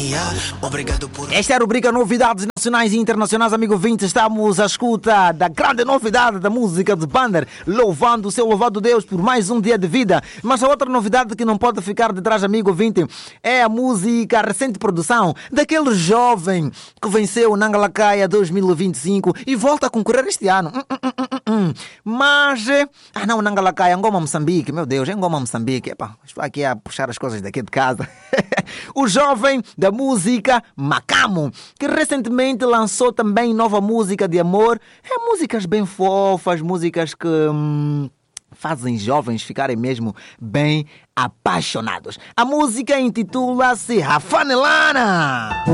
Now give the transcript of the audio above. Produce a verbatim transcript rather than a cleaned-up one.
Obrigado por... Esta é a rubrica Novidades Nacionais e Internacionais, amigo ouvinte. Estamos à escuta da grande novidade da música de Bander, louvando o seu louvado Deus por mais um dia de vida. Mas a outra novidade que não pode ficar de trás, amigo ouvinte, é a música, a recente produção daquele jovem que venceu o Nangalakaya dois mil e vinte e cinco e volta a concorrer este ano. Hum, hum, hum, hum, hum. Mas, ah não, Nangalakaya, Ngoma Moçambique, meu Deus, é Ngoma Moçambique. Epa, estou aqui a puxar as coisas daqui de casa. O jovem da música Macamo, que recentemente lançou também nova música de amor. É músicas bem fofas, músicas que hum, fazem jovens ficarem mesmo bem apaixonados. A música intitula-se Rafanelana.